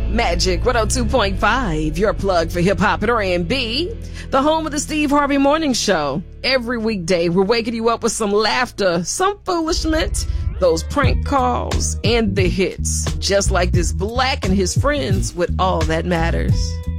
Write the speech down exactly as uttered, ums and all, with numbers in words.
Magic one oh two point five, your plug for hip-hop and R and B, the home of the Steve Harvey Morning Show. Every weekday, we're waking you up with some laughter, some foolishment, those prank calls, and the hits. Just like this Black and his friends with All That Matters.